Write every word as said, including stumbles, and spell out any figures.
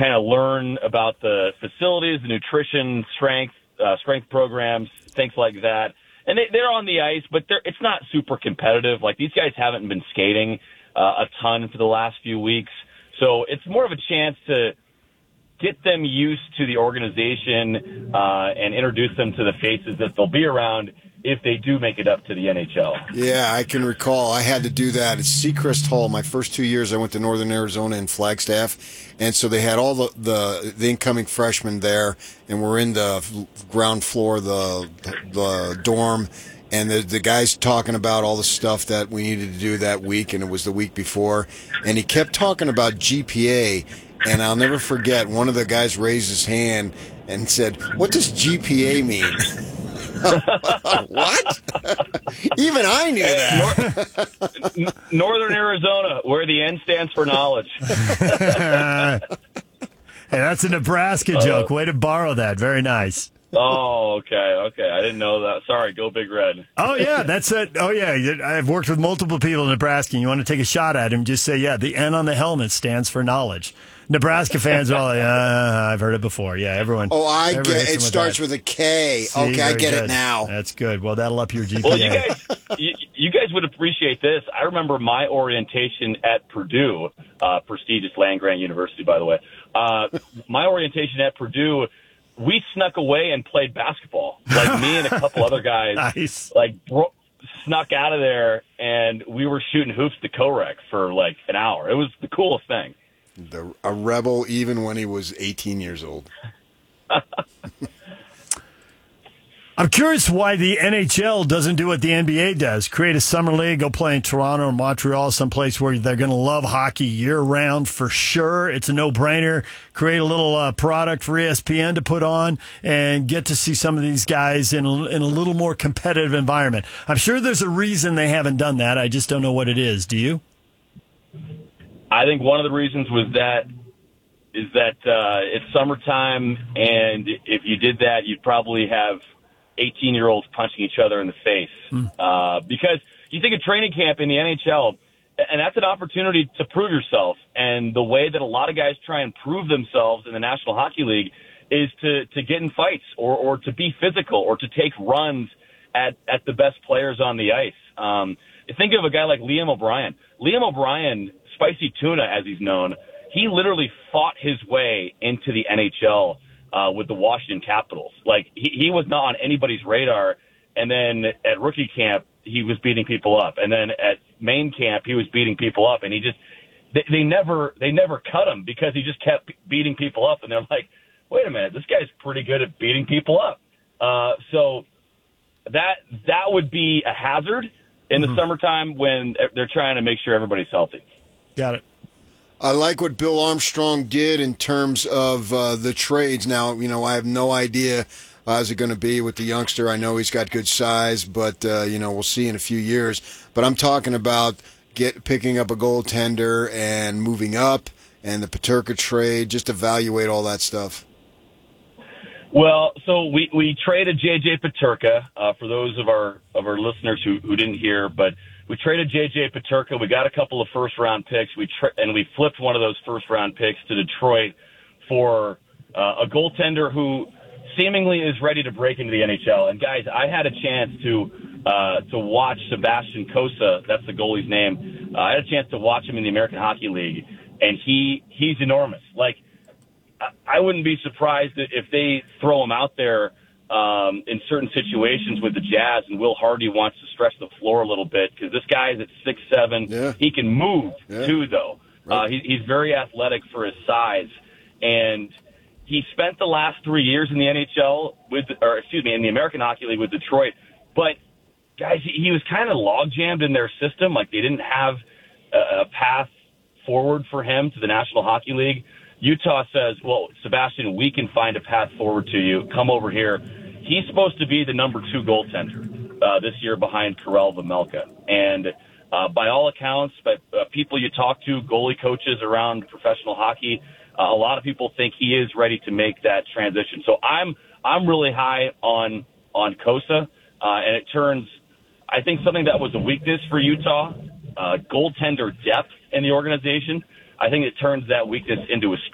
kind of learn about the facilities, the nutrition, strength, uh, strength programs, things like that. And they, they're on the ice, but they're, it's not super competitive. Like, these guys haven't been skating uh, a ton for the last few weeks. So it's more of a chance to get them used to the organization uh, and introduce them to the faces that they'll be around if they do make it up to the N H L. Yeah, I can recall. I had to do that at Seacrest Hall. My first two years, I went to Northern Arizona in Flagstaff, and so they had all the, the, the incoming freshmen there, and we're in the ground floor, the the dorm, and the, the guy's talking about all the stuff that we needed to do that week, and it was the week before, and he kept talking about G P A, and I'll never forget, one of the guys raised his hand and said, "What does G P A mean?" What? Even I knew that. North, Northern Arizona, where the N stands for knowledge. Hey, that's a Nebraska joke. Way to borrow that. Very nice. Oh, okay, okay. I didn't know that. Sorry, go Big Red. Oh, yeah, that's it. Oh, yeah, I've worked with multiple people in Nebraska, and you want to take a shot at him, just say, yeah, the N on the helmet stands for knowledge. Nebraska fans are all like, uh, I've heard it before. Yeah, everyone. Oh, I everyone get hits them it. with Starts that. with a K. See, okay, I very get good. it now. That's good. Well, that'll up your G P A. Well, you guys, you, you guys would appreciate this. I remember my orientation at Purdue, uh, prestigious land-grant university, by the way. Uh, my orientation at Purdue, we snuck away and played basketball. Like, me and a couple other guys, Nice. like, bro- snuck out of there, and we were shooting hoops to Corec for, like, an hour. It was the coolest thing. The, a rebel even when he was eighteen years old. I'm curious why the N H L doesn't do what the N B A does. Create a summer league, go play in Toronto or Montreal, someplace where they're going to love hockey year-round for sure. It's a no-brainer. Create a little uh, product for E S P N to put on and get to see some of these guys in a, in a little more competitive environment. I'm sure there's a reason they haven't done that. I just don't know what it is. Do you? I think one of the reasons was that is that uh, it's summertime, and if you did that, you'd probably have eighteen-year-olds punching each other in the face. Mm. Uh, because you think of training camp in the N H L, and that's an opportunity to prove yourself. And the way that a lot of guys try and prove themselves in the National Hockey League is to, to get in fights or, or to be physical or to take runs at, at the best players on the ice. Um, think of a guy like Liam O'Brien. Liam O'Brien, Spicy Tuna, as he's known, he literally fought his way into the N H L uh, with the Washington Capitals. Like, he, he was not on anybody's radar. And then at rookie camp, he was beating people up. And then at main camp, he was beating people up. And he just, they, they never, they never cut him because he just kept beating people up. And they're like, wait a minute, this guy's pretty good at beating people up. Uh, so that, that would be a hazard in the mm-hmm. summertime when they're trying to make sure everybody's healthy. Got it. I like what Bill Armstrong did in terms of uh, the trades. Now, you know, I have no idea how's it going to be with the youngster. I know he's got good size, but, uh, you know, we'll see in a few years. But I'm talking about get picking up a goaltender and moving up and the Peterka trade, just evaluate all that stuff. Well, so we, we traded J J Peterka, uh, for those of our of our listeners who, who didn't hear, but we traded J J Peterka. We got a couple of first-round picks, We tra- and we flipped one of those first-round picks to Detroit for uh, a goaltender who seemingly is ready to break into the N H L. And, guys, I had a chance to uh, to watch Sebastian Cossa. That's the goalie's name. Uh, I had a chance to watch him in the American Hockey League, and he he's enormous. Like, I wouldn't be surprised if they throw him out there um, in certain situations with the Jazz, and Will Hardy wants to stretch the floor a little bit because this guy is at six seven. Yeah. He can move, yeah. too, though. Right. Uh, he, he's very athletic for his size. And he spent the last three years in the N H L with, or excuse me, in the American Hockey League with Detroit. But, guys, he, he was kind of log-jammed in their system. Like, they didn't have a, a path forward for him to the National Hockey League. Utah says, well, Sebastian, we can find a path forward to you. Come over here. He's supposed to be the number two goaltender uh, this year behind Karel Vejmelka. And uh, by all accounts, but uh, people you talk to, goalie coaches around professional hockey, uh, a lot of people think he is ready to make that transition. So I'm I'm really high on on Cossa, uh, and it turns, I think, something that was a weakness for Utah, uh, goaltender depth in the organization. I think it turns that weakness into a